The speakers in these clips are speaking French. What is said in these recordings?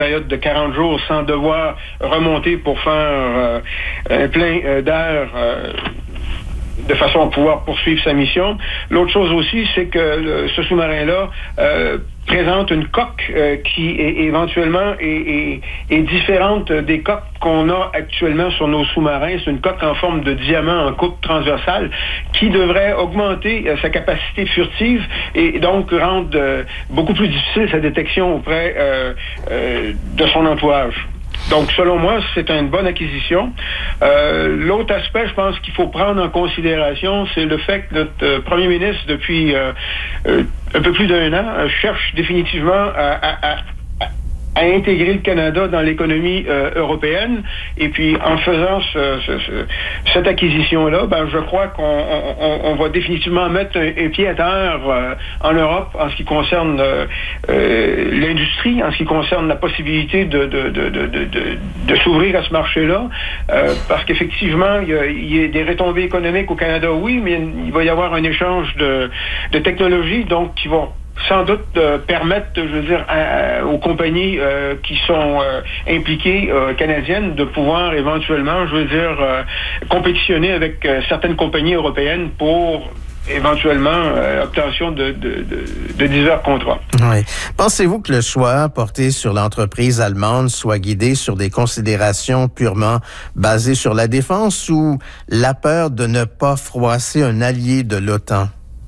période de 40 jours sans devoir remonter pour faire un plein d'air de façon à pouvoir poursuivre sa mission. L'autre chose aussi, c'est que ce sous-marin-là présente une coque qui éventuellement est différente des coques qu'on a actuellement sur nos sous-marins. C'est une coque en forme de diamant en coupe transversale qui devrait augmenter sa capacité furtive et donc rendre beaucoup plus difficile sa détection auprès de son entourage. Donc, selon moi, c'est une bonne acquisition. L'autre aspect, je pense qu'il faut prendre en considération, c'est le fait que notre premier ministre, depuis un peu plus d'1 an, cherche définitivement à intégrer le Canada dans l'économie européenne. Et puis, en faisant cette acquisition-là, je crois qu'on va définitivement mettre un pied à terre en Europe en ce qui concerne l'industrie, en ce qui concerne la possibilité de s'ouvrir à ce marché-là. Parce qu'effectivement, il y a des retombées économiques au Canada, oui, mais il va y avoir un échange de technologies, donc qui vont sans doute permettre, je veux dire, aux compagnies qui sont impliquées canadiennes de pouvoir éventuellement, je veux dire, compétitionner avec certaines compagnies européennes pour éventuellement obtention de divers contrats. Oui. Pensez-vous que le choix porté sur l'entreprise allemande soit guidé sur des considérations purement basées sur la défense ou la peur de ne pas froisser un allié de l'OTAN?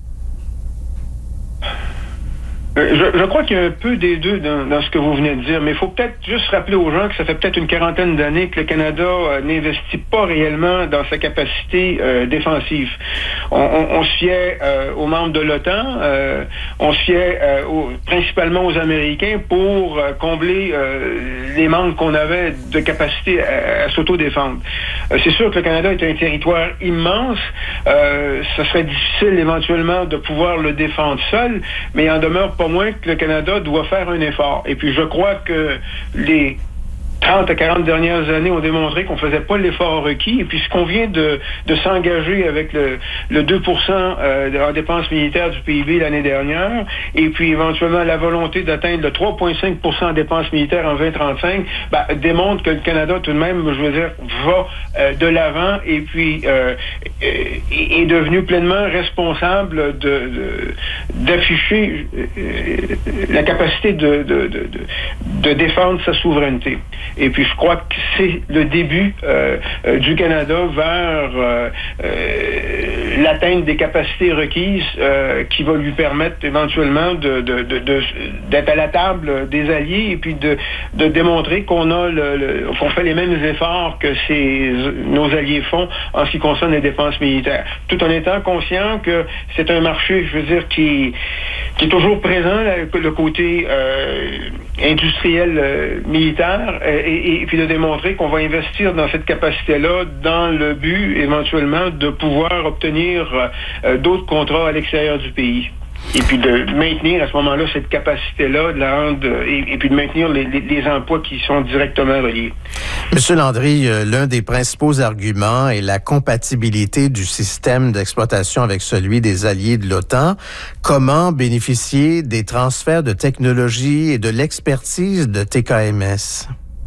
Je crois qu'il y a un peu des deux dans ce que vous venez de dire, mais il faut peut-être juste rappeler aux gens que ça fait peut-être une 40aine d'années que le Canada n'investit pas réellement dans sa capacité défensive. On se fiait aux membres de l'OTAN, on se fiait principalement aux Américains pour combler les manques qu'on avait de capacité à s'autodéfendre. C'est sûr que le Canada est un territoire immense, ce serait difficile éventuellement de pouvoir le défendre seul, mais il en demeure pas moins que le Canada doit faire un effort. Et puis je crois que les 30 à 40 dernières années ont démontré qu'on faisait pas l'effort requis. Et puis, ce qu'on vient de s'engager avec le 2% en dépenses militaires du PIB l'année dernière, et puis éventuellement la volonté d'atteindre le 3,5% en dépenses militaires en 2035, démontre que le Canada, tout de même, je veux dire, va de l'avant et puis est devenu pleinement responsable d'afficher la capacité de défendre sa souveraineté. Et puis, je crois que c'est le début du Canada vers l'atteinte des capacités requises qui va lui permettre éventuellement d'être à la table des alliés et puis de démontrer qu'on fait les mêmes efforts que nos alliés font en ce qui concerne les dépenses militaires. Tout en étant conscient que c'est un marché, je veux dire, qui est toujours présent, le côté industriel militaire, et puis de démontrer qu'on va investir dans cette capacité-là dans le but, éventuellement, de pouvoir obtenir d'autres contrats à l'extérieur du pays. Et puis de maintenir à ce moment-là cette capacité-là, de la rendre, et puis de maintenir les emplois qui sont directement reliés. Monsieur Landry, l'un des principaux arguments est la compatibilité du système d'exploitation avec celui des alliés de l'OTAN. Comment bénéficier des transferts de technologie et de l'expertise de TKMS?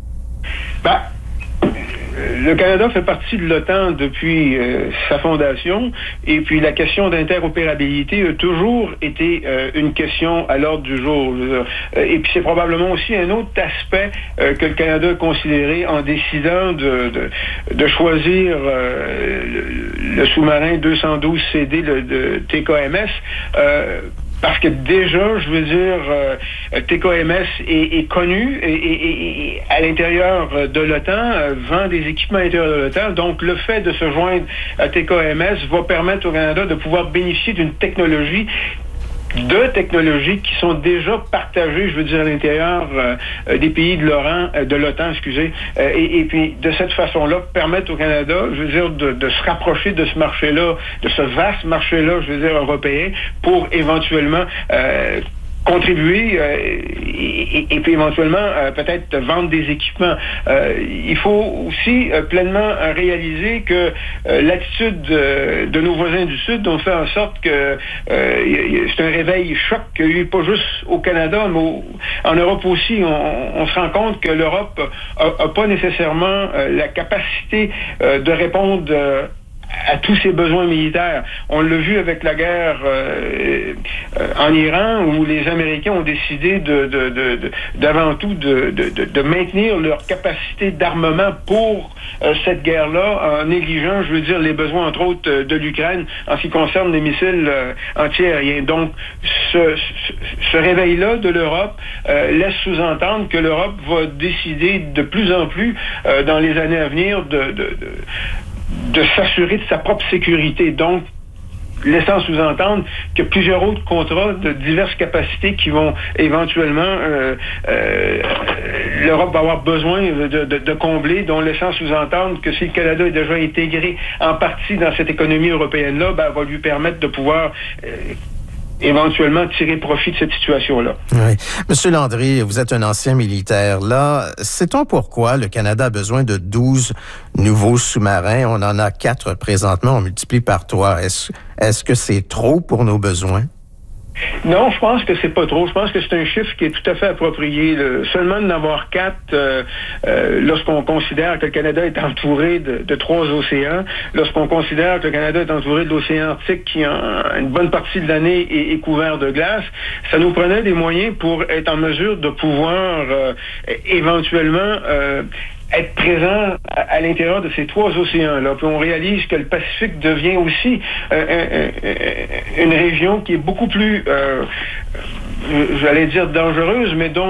Le Canada fait partie de l'OTAN depuis sa fondation, et puis la question d'interopérabilité a toujours été une question à l'ordre du jour. Et puis c'est probablement aussi un autre aspect que le Canada a considéré en décidant de choisir le sous-marin 212 CD de TKMS. Parce que déjà, je veux dire, TKMS est connu et à l'intérieur de l'OTAN, vend des équipements à l'intérieur de l'OTAN. Donc, le fait de se joindre à TKMS va permettre au Canada de pouvoir bénéficier d'une technologies qui sont déjà partagées, je veux dire, à l'intérieur des pays de l'OTAN, et puis de cette façon-là, permettre au Canada, je veux dire, de se rapprocher de ce marché-là, de ce vaste marché-là, je veux dire, européen, pour éventuellement contribuer et puis éventuellement peut-être vendre des équipements. Il faut aussi pleinement réaliser que l'attitude de nos voisins du Sud ont fait en sorte que c'est un réveil choc qu'il y a eu pas juste au Canada, mais en Europe aussi. On se rend compte que l'Europe a pas nécessairement la capacité de répondre à tous ses besoins militaires. On l'a vu avec la guerre en Iran, où les Américains ont décidé d'avant tout de maintenir leur capacité d'armement pour cette guerre-là, en négligeant, je veux dire, les besoins, entre autres, de l'Ukraine en ce qui concerne les missiles antiaériens. Donc, ce réveil-là de l'Europe laisse sous-entendre que l'Europe va décider de plus en plus, dans les années à venir, de s'assurer de sa propre sécurité. Donc, laissant sous-entendre qu'il y a plusieurs autres contrats de diverses capacités qui vont éventuellement l'Europe va avoir besoin de combler, dont laissant sous-entendre que si le Canada est déjà intégré en partie dans cette économie européenne-là, va lui permettre de pouvoir éventuellement tirer profit de cette situation-là. Oui. Monsieur Landry, vous êtes un ancien militaire. Là, sait-on pourquoi le Canada a besoin de 12 nouveaux sous-marins? On en a 4 présentement, on multiplie par 3. Est-ce que c'est trop pour nos besoins? Non, je pense que c'est pas trop. Je pense que c'est un chiffre qui est tout à fait approprié. Seulement d'en avoir 4, lorsqu'on considère que le Canada est entouré de 3 océans, lorsqu'on considère que le Canada est entouré de l'océan Arctique qui, en une bonne partie de l'année, est couvert de glace, ça nous prenait des moyens pour être en mesure de pouvoir éventuellement être présent à l'intérieur de ces 3 océans-là. Puis on réalise que le Pacifique devient aussi une région qui est beaucoup plus, j'allais dire dangereuse, mais dont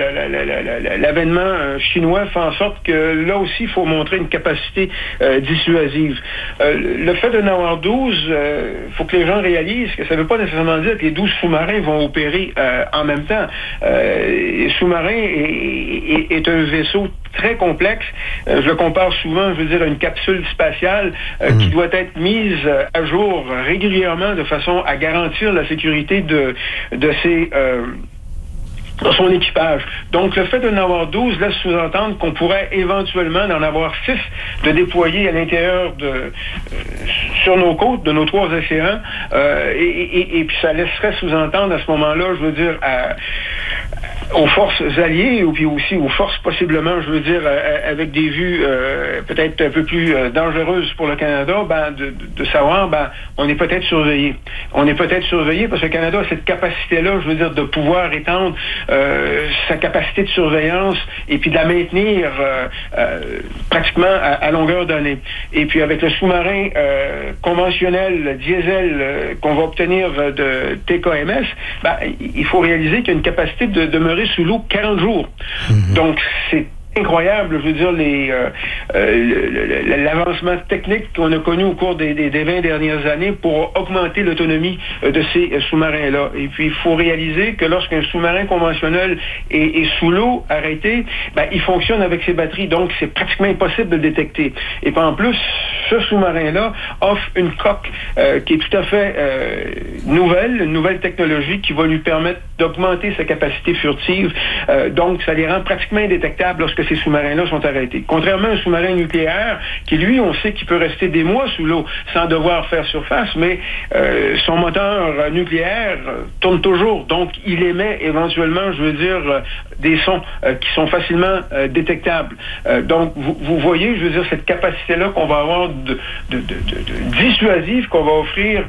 l'avènement chinois fait en sorte que là aussi, il faut montrer une capacité dissuasive. Le fait de n'avoir 12, il faut que les gens réalisent que ça ne veut pas nécessairement dire que les 12 sous-marins vont opérer en même temps. Le sous-marin est un vaisseau très complexe. Je le compare souvent, je veux dire, à une capsule spatiale qui doit être mise à jour régulièrement de façon à garantir la sécurité de son équipage. Donc, le fait d'en avoir 12 laisse sous-entendre qu'on pourrait éventuellement en avoir 6 de déployer à l'intérieur sur nos côtes, de nos 3 océans, et puis ça laisserait sous-entendre à ce moment-là, je veux dire, aux forces alliées, ou puis aussi aux forces possiblement, je veux dire, avec des vues peut-être un peu plus dangereuses pour le Canada, de savoir, on est peut-être surveillé. On est peut-être surveillé parce que le Canada a cette capacité-là, je veux dire, de pouvoir étendre sa capacité de surveillance et puis de la maintenir pratiquement à longueur d'année. Et puis avec le sous-marin conventionnel diesel qu'on va obtenir de TKMS, il faut réaliser qu'il y a une capacité de demeurer sous l'eau 40 jours. Donc, c'est incroyable, je veux dire, l'avancement technique qu'on a connu au cours des 20 dernières années pour augmenter l'autonomie de ces sous-marins-là. Et puis, il faut réaliser que lorsqu'un sous-marin conventionnel est sous l'eau, arrêté, il fonctionne avec ses batteries, donc c'est pratiquement impossible de le détecter. Et puis, en plus, ce sous-marin-là offre une coque qui est tout à fait nouvelle, une nouvelle technologie qui va lui permettre d'augmenter sa capacité furtive. Donc, ça les rend pratiquement indétectables lorsque ces sous-marins-là sont arrêtés. Contrairement à un sous-marin nucléaire, qui lui, on sait qu'il peut rester des mois sous l'eau sans devoir faire surface, mais son moteur nucléaire tourne toujours. Donc, il émet éventuellement, je veux dire, des sons qui sont facilement détectables. Donc, vous voyez, je veux dire, cette capacité-là qu'on va avoir de dissuasive qu'on va offrir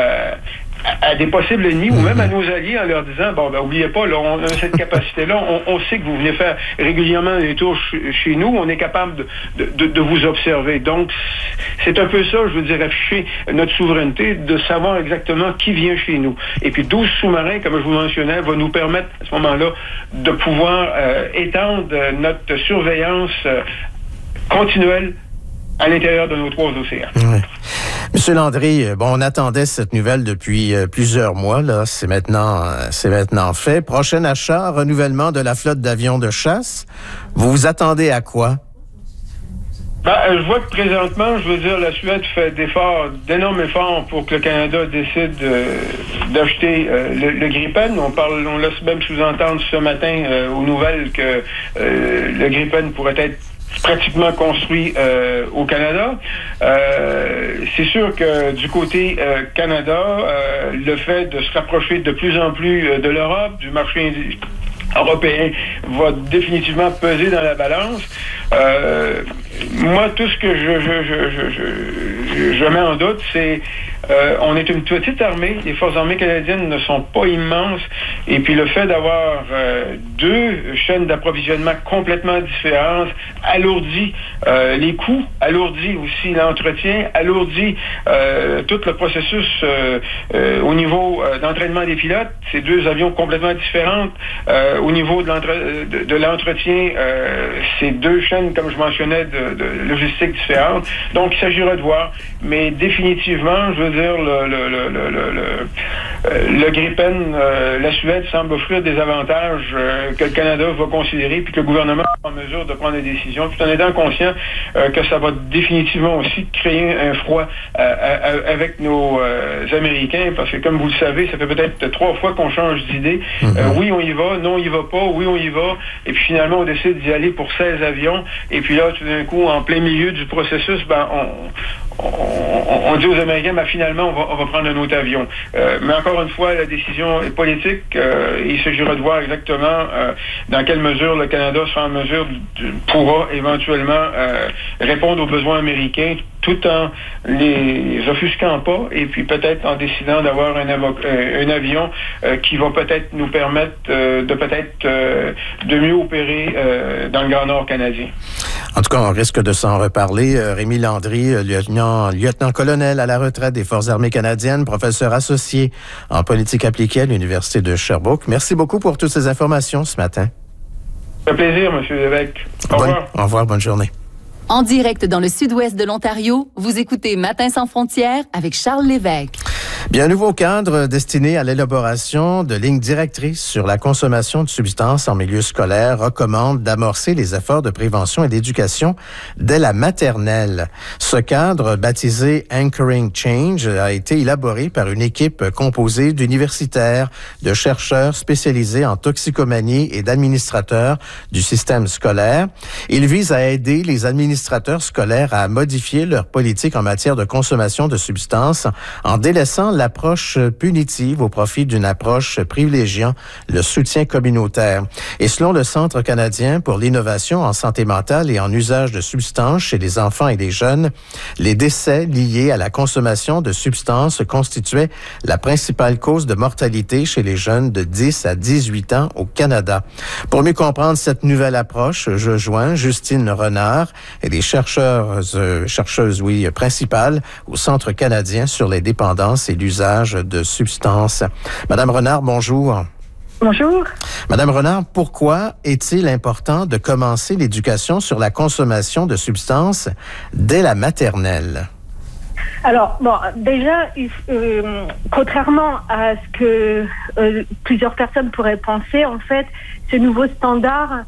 à des possibles ennemis ou même à nos alliés en leur disant, oubliez pas, là, on a cette capacité-là, on sait que vous venez faire régulièrement des tours chez nous, on est capable de vous observer. Donc, c'est un peu ça, je veux dire, afficher notre souveraineté, de savoir exactement qui vient chez nous. Et puis 12 sous-marins, comme je vous mentionnais, va nous permettre à ce moment-là de pouvoir étendre notre surveillance continuelle à l'intérieur de nos 3 océans. Oui. Monsieur Landry, on attendait cette nouvelle depuis plusieurs mois. Là, c'est maintenant fait. Prochain achat, renouvellement de la flotte d'avions de chasse. Vous vous attendez à quoi? Je vois que présentement, la Suède fait d'énormes efforts pour que le Canada décide d'acheter le Gripen. On laisse même sous-entendre ce matin aux nouvelles que le Gripen pourrait être pratiquement construit au Canada. C'est sûr que du côté Canada, le fait de se rapprocher de plus en plus de l'Europe, du marché européen, va définitivement peser dans la balance. Moi, tout ce que je mets en doute, c'est on est une petite armée, les forces armées canadiennes ne sont pas immenses, et puis le fait d'avoir deux chaînes d'approvisionnement complètement différentes alourdit les coûts, alourdit aussi l'entretien, alourdit tout le processus au niveau d'entraînement des pilotes. C'est deux avions complètement différents. Au niveau de l'entretien, c'est deux chaînes, comme je mentionnais, de logistique différentes. Donc, il s'agira de voir. Mais définitivement, je veux dire, le Gripen, la Suède semble offrir des avantages que le Canada va considérer, puis que le gouvernement est en mesure de prendre des décisions, tout en étant conscient que ça va définitivement aussi créer un froid avec nos Américains, parce que, comme vous le savez, ça fait peut-être 3 fois qu'on change d'idée. Oui, on y va, non, on y va pas, oui, on y va, et puis finalement, on décide d'y aller pour 16 avions, et puis là, tout d'un coup, en plein milieu du processus, on dit aux Américains, finalement, on va prendre un autre avion. Mais encore une fois, la décision est politique. Il s'agira de voir exactement dans quelle mesure le Canada sera en mesure pourra éventuellement répondre aux besoins américains tout en les offusquant pas, et puis peut-être en décidant d'avoir un avion qui va peut-être nous permettre de mieux opérer dans le Grand Nord canadien. En tout cas, on risque de s'en reparler. Rémi Landry, lieutenant-colonel à la retraite des Forces armées canadiennes, professeur associé en politique appliquée à l'Université de Sherbrooke. Merci beaucoup pour toutes ces informations ce matin. Ça fait plaisir, M. Lévesque. Au revoir. Au revoir, bonne journée. En direct dans le sud-ouest de l'Ontario, vous écoutez Matin sans frontières avec Charles Lévesque. Bien, un nouveau cadre destiné à l'élaboration de lignes directrices sur la consommation de substances en milieu scolaire recommande d'amorcer les efforts de prévention et d'éducation dès la maternelle. Ce cadre, baptisé Anchoring Change, a été élaboré par une équipe composée d'universitaires, de chercheurs spécialisés en toxicomanie et d'administrateurs du système scolaire. Il vise à aider les administrateurs scolaires à modifier leur politique en matière de consommation de substances en délaissant l'approche punitive au profit d'une approche privilégiant le soutien communautaire. Et selon le Centre canadien pour l'innovation en santé mentale et en usage de substances chez les enfants et les jeunes, les décès liés à la consommation de substances constituaient la principale cause de mortalité chez les jeunes de 10 à 18 ans au Canada. Pour mieux comprendre cette nouvelle approche, je joins Justine Renard, elle est chercheuse principale au Centre canadien sur les dépendances et l'usage de substances. Madame Renard, bonjour. Bonjour. Madame Renard, pourquoi est-il important de commencer l'éducation sur la consommation de substances dès la maternelle? Alors, déjà, contrairement à ce que plusieurs personnes pourraient penser, en fait, ce nouveau standard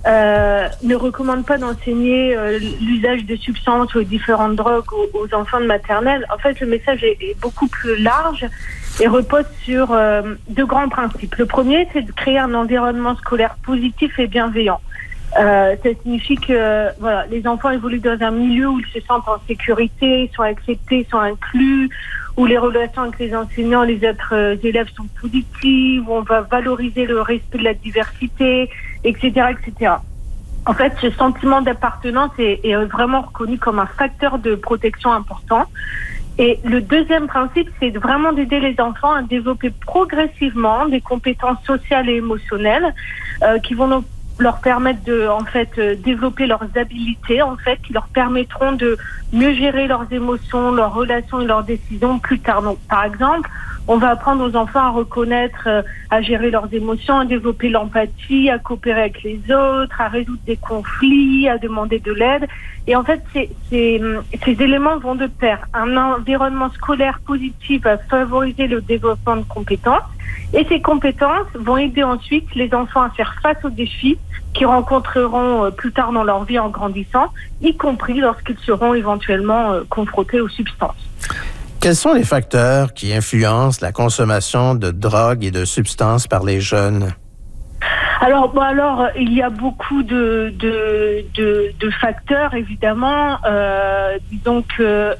ne recommande pas d'enseigner l'usage de substances ou différentes drogues aux enfants de maternelle. En fait, le message est beaucoup plus large et repose sur 2 grands principes. Le premier, c'est de créer un environnement scolaire positif et bienveillant. Ça signifie que les enfants évoluent dans un milieu où ils se sentent en sécurité, sont acceptés, sont inclus, où les relations avec les enseignants, les autres élèves sont positives, où on va valoriser le respect de la diversité, etc., etc. En fait, ce sentiment d'appartenance est vraiment reconnu comme un facteur de protection important. Et le deuxième principe, c'est vraiment d'aider les enfants à développer progressivement des compétences sociales et émotionnelles qui vont leur permettre de développer leurs habiletés, qui leur permettront de mieux gérer leurs émotions, leurs relations et leurs décisions plus tard. Donc, par exemple, on va apprendre aux enfants à reconnaître, à gérer leurs émotions, à développer l'empathie, à coopérer avec les autres, à résoudre des conflits, à demander de l'aide. Et en fait, ces éléments vont de pair. Un environnement scolaire positif va favoriser le développement de compétences Et ces compétences vont aider ensuite les enfants à faire face aux défis qu'ils rencontreront plus tard dans leur vie en grandissant, y compris lorsqu'ils seront éventuellement confrontés aux substances. Quels sont les facteurs qui influencent la consommation de drogue et de substances par les jeunes? Alors, il y a beaucoup de facteurs, évidemment. Disons que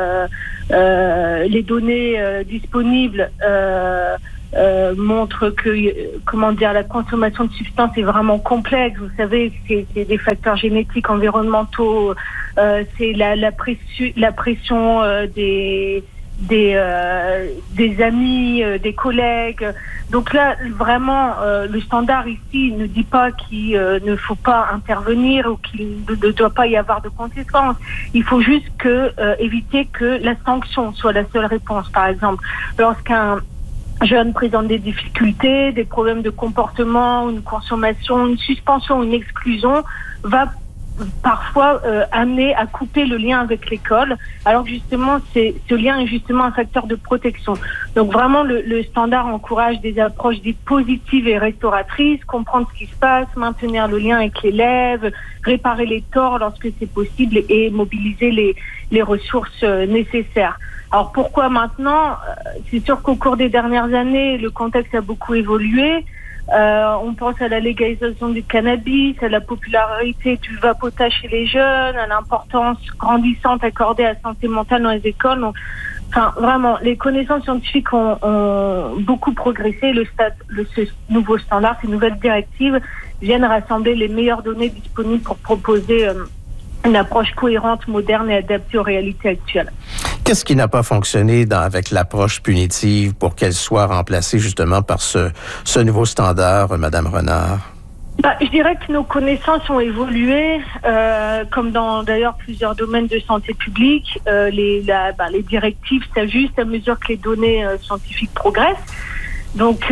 les données disponibles montrent que, la consommation de substances est vraiment complexe. Vous savez, c'est des facteurs génétiques, environnementaux, c'est la pression des amis, des collègues. Donc là, vraiment, le standard ici ne dit pas qu'il ne faut pas intervenir ou qu'il ne doit pas y avoir de conséquences. Il faut juste éviter que la sanction soit la seule réponse. Par exemple, lorsqu'un jeune présente des difficultés, des problèmes de comportement, une consommation, une suspension, une exclusion, va parfois amené à couper le lien avec l'école, alors que justement, ce lien est justement un facteur de protection. Donc vraiment, le standard encourage des approches dites positives et restauratrices, comprendre ce qui se passe, maintenir le lien avec l'élève, réparer les torts lorsque c'est possible et mobiliser les ressources nécessaires. Alors pourquoi maintenant? C'est sûr qu'au cours des dernières années, le contexte a beaucoup évolué. On pense à la légalisation du cannabis, à la popularité du vapotage chez les jeunes, à l'importance grandissante accordée à la santé mentale dans les écoles. Donc, vraiment, les connaissances scientifiques ont beaucoup progressé. Ce nouveau standard, ces nouvelles directives viennent rassembler les meilleures données disponibles pour proposer une approche cohérente, moderne et adaptée aux réalités actuelles. Qu'est-ce qui n'a pas fonctionné avec l'approche punitive pour qu'elle soit remplacée justement par ce nouveau standard, Madame Renard? Je dirais que nos connaissances ont évolué, comme dans d'ailleurs plusieurs domaines de santé publique. Les directives s'ajustent à mesure que les données scientifiques progressent. Donc,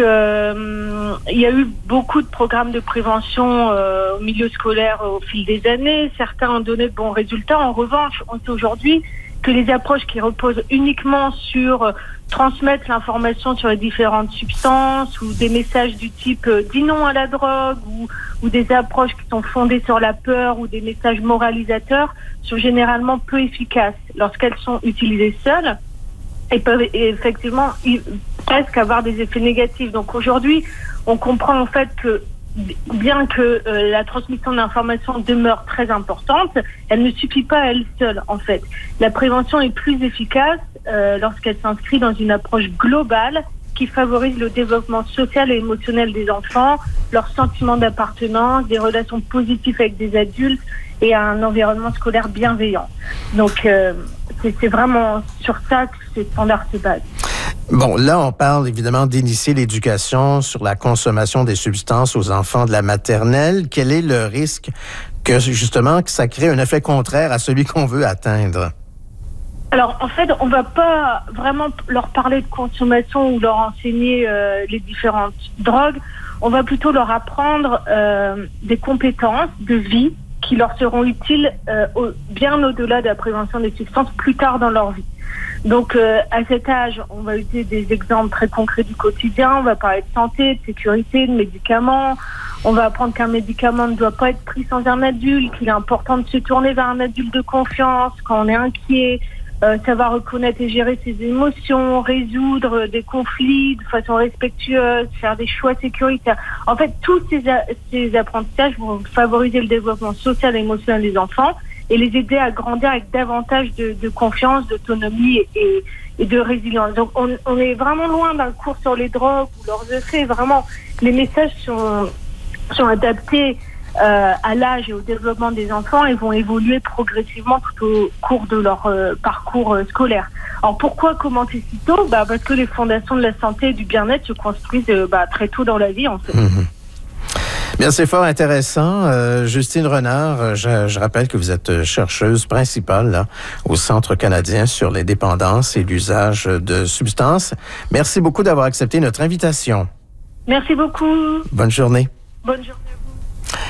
il y a eu beaucoup de programmes de prévention au milieu scolaire au fil des années. Certains ont donné de bons résultats. En revanche, on sait aujourd'hui que les approches qui reposent uniquement sur transmettre l'information sur les différentes substances ou des messages du type « dis non à la drogue » ou des approches qui sont fondées sur la peur ou des messages moralisateurs sont généralement peu efficaces lorsqu'elles sont utilisées seules et peuvent effectivement presque avoir des effets négatifs. Donc aujourd'hui, on comprend en fait que bien que la transmission d'informations demeure très importante, elle ne suffit pas à elle seule, en fait. La prévention est plus efficace lorsqu'elle s'inscrit dans une approche globale qui favorise le développement social et émotionnel des enfants, leur sentiment d'appartenance, des relations positives avec des adultes et un environnement scolaire bienveillant. Donc, c'est vraiment sur ça que ces standards se basent. Bon, là, on parle évidemment d'initier l'éducation sur la consommation des substances aux enfants de la maternelle. Quel est le risque que, justement, que ça crée un effet contraire à celui qu'on veut atteindre? Alors, en fait, on ne va pas vraiment leur parler de consommation ou leur enseigner les différentes drogues. On va plutôt leur apprendre des compétences de vie qui leur seront utiles bien au-delà de la prévention des substances plus tard dans leur vie. Donc, à cet âge, on va utiliser des exemples très concrets du quotidien. On va parler de santé, de sécurité, de médicaments. On va apprendre qu'un médicament ne doit pas être pris sans un adulte, qu'il est important de se tourner vers un adulte de confiance quand on est inquiet, savoir reconnaître et gérer ses émotions, résoudre des conflits de façon respectueuse, faire des choix sécuritaires. En fait, tous ces apprentissages vont favoriser le développement social et émotionnel des enfants et les aider à grandir avec davantage de confiance, d'autonomie et de résilience. Donc, on est vraiment loin d'un cours sur les drogues ou leurs effets. Vraiment, les messages sont adaptés à l'âge et au développement des enfants et vont évoluer progressivement tout au cours de leur parcours scolaire. Alors, pourquoi commencer si tôt? Parce que les fondations de la santé et du bien-être se construisent très tôt dans la vie, en fait. Mmh. Bien, c'est fort intéressant. Justine Renard, je rappelle que vous êtes chercheuse principale là, au Centre canadien sur les dépendances et l'usage de substances. Merci beaucoup d'avoir accepté notre invitation. Merci beaucoup. Bonne journée. Bonne journée à vous.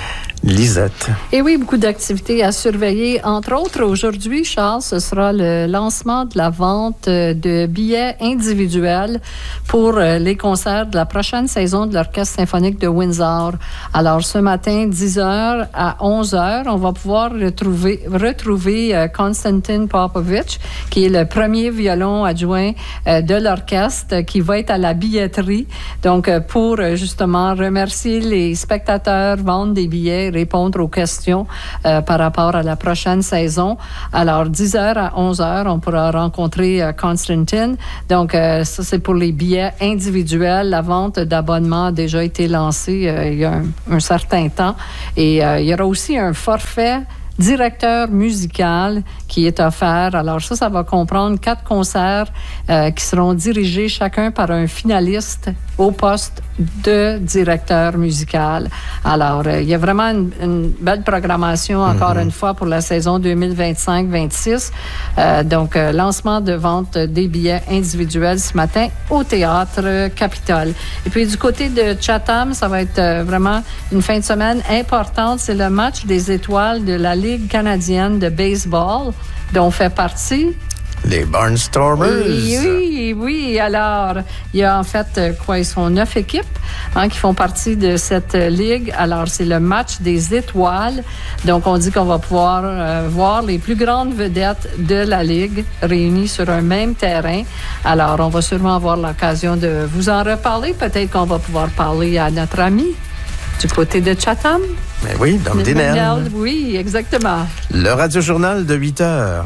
Lisette. Et oui, beaucoup d'activités à surveiller. Entre autres, aujourd'hui, Charles, ce sera le lancement de la vente de billets individuels pour les concerts de la prochaine saison de l'Orchestre symphonique de Windsor. Alors, ce matin, 10h à 11h, on va pouvoir retrouver Konstantin Popovich, qui est le premier violon adjoint de l'orchestre, qui va être à la billetterie. Donc, pour justement remercier les spectateurs, vendre des billets, répondre aux questions par rapport à la prochaine saison. Alors, 10h à 11h, on pourra rencontrer Konstantin. Donc, ça, c'est pour les billets individuels. La vente d'abonnements a déjà été lancée il y a un certain temps. Et il y aura aussi un forfait directeur musical qui est offert. Alors ça va comprendre 4 concerts qui seront dirigés chacun par un finaliste au poste de directeur musical. Alors, il y a vraiment une belle programmation, encore une fois, pour la saison 2025-26. Donc, lancement de vente des billets individuels ce matin au Théâtre Capitole. Et puis, du côté de Chatham, ça va être vraiment une fin de semaine importante. C'est le match des étoiles de la Ligue canadienne de baseball, dont fait partie les Barnstormers. Oui. Alors, il y a en fait, ils sont 9 équipes qui font partie de cette ligue. Alors, c'est le match des étoiles. Donc, on dit qu'on va pouvoir voir les plus grandes vedettes de la ligue réunies sur un même terrain. Alors, on va sûrement avoir l'occasion de vous en reparler. Peut-être qu'on va pouvoir parler à notre ami du côté de Chatham. Mais oui, Dom Dinel. Oui, exactement. Le Radio-Journal de 8 heures.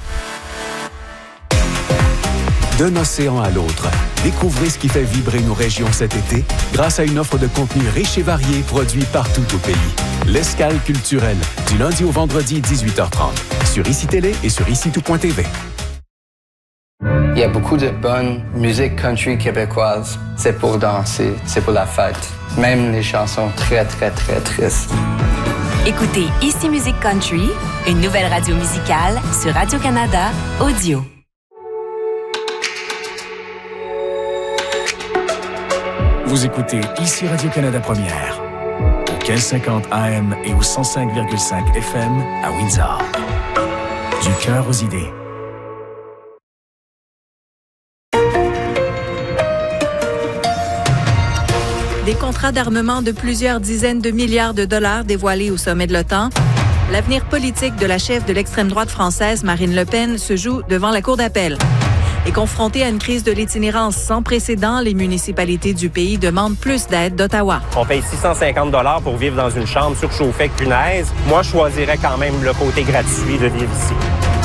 D'un océan à l'autre, découvrez ce qui fait vibrer nos régions cet été grâce à une offre de contenu riche et varié produit partout au pays. L'Escale culturelle, du lundi au vendredi 18h30, sur ICI Télé et sur ICI-tout.tv. Il y a beaucoup de bonne musique country québécoise. C'est pour danser, c'est pour la fête. Même les chansons très, très, très tristes. Écoutez ICI Musique Country, une nouvelle radio musicale sur Radio-Canada Audio. Vous écoutez ICI Radio-Canada Première, au 1550 AM et au 105,5 FM à Windsor. Du cœur aux idées. Des contrats d'armement de plusieurs dizaines de milliards de dollars dévoilés au sommet de l'OTAN. L'avenir politique de la chef de l'extrême droite française, Marine Le Pen, se joue devant la Cour d'appel. Et confrontée à une crise de l'itinérance sans précédent, les municipalités du pays demandent plus d'aide d'Ottawa. On paye 650 $ pour vivre dans une chambre surchauffée avec punaise. Moi, je choisirais quand même le côté gratuit de vivre ici.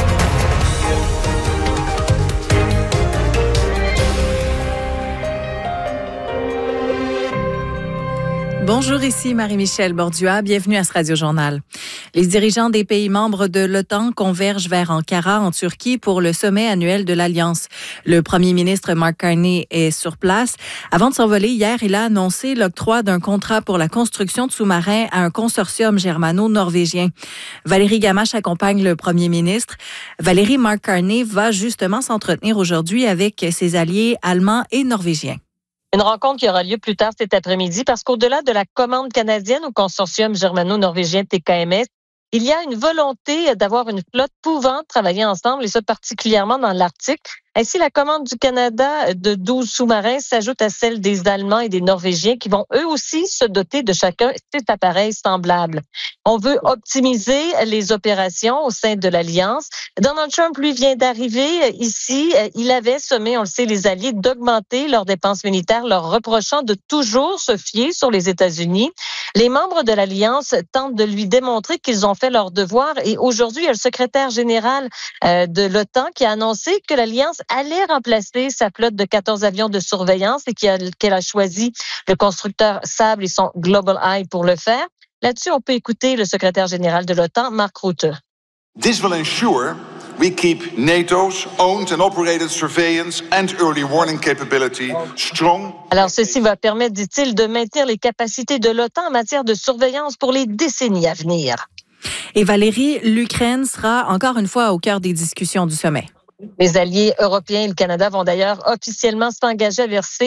Bonjour, ici Marie-Michel Bordua. Bienvenue à ce Radio-Journal. Les dirigeants des pays membres de l'OTAN convergent vers Ankara, en Turquie, pour le sommet annuel de l'Alliance. Le premier ministre Mark Carney est sur place. Avant de s'envoler hier, il a annoncé l'octroi d'un contrat pour la construction de sous-marins à un consortium germano-norvégien. Valérie Gamache accompagne le premier ministre. Valérie, Mark Carney va justement s'entretenir aujourd'hui avec ses alliés allemands et norvégiens. Une rencontre qui aura lieu plus tard cet après-midi parce qu'au-delà de la commande canadienne au consortium germano-norvégien TKMS, il y a une volonté d'avoir une flotte pouvant travailler ensemble, et ça particulièrement dans l'Arctique. Ainsi, la commande du Canada de 12 sous-marins s'ajoute à celle des Allemands et des Norvégiens qui vont eux aussi se doter de chacun 6 appareils semblables. On veut optimiser les opérations au sein de l'Alliance. Donald Trump, lui, vient d'arriver ici. Il avait sommé, on le sait, les alliés d'augmenter leurs dépenses militaires, leur reprochant de toujours se fier sur les États-Unis. Les membres de l'Alliance tentent de lui démontrer qu'ils ont fait leur devoir. Et aujourd'hui, il y a le secrétaire général de l'OTAN qui a annoncé que l'Alliance allait remplacer sa flotte de 14 avions de surveillance et qu'elle a choisi le constructeur Sable et son Global Eye pour le faire. Là-dessus, on peut écouter le secrétaire général de l'OTAN, Mark Rutte. This will ensure we keep NATO's owned and operated surveillance and early warning capability strong. Alors, ceci va permettre, dit-il, de maintenir les capacités de l'OTAN en matière de surveillance pour les décennies à venir. Et Valérie, l'Ukraine sera encore une fois au cœur des discussions du sommet. Les alliés européens et le Canada vont d'ailleurs officiellement s'engager à verser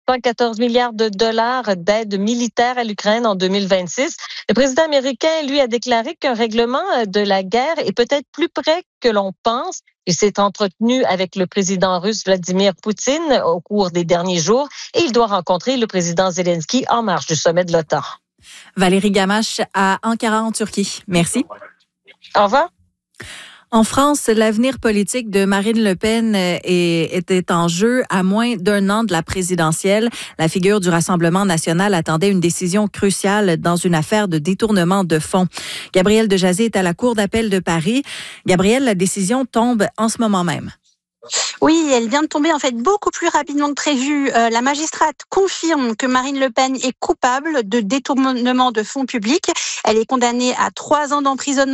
114 milliards de dollars d'aide militaire à l'Ukraine en 2026. Le président américain, lui, a déclaré qu'un règlement de la guerre est peut-être plus près que l'on pense. Il s'est entretenu avec le président russe Vladimir Poutine au cours des derniers jours et il doit rencontrer le président Zelensky en marge du sommet de l'OTAN. Valérie Gamache à Ankara en Turquie. Merci. Au revoir. En France, l'avenir politique de Marine Le Pen était en jeu à moins d'un an de la présidentielle. La figure du Rassemblement national attendait une décision cruciale dans une affaire de détournement de fonds. Gabrielle Dejazet est à la Cour d'appel de Paris. Gabrielle, la décision tombe en ce moment même. Oui, elle vient de tomber en fait beaucoup plus rapidement que prévu. La magistrate confirme que Marine Le Pen est coupable de détournement de fonds publics. Elle est condamnée à 3 ans d'emprisonnement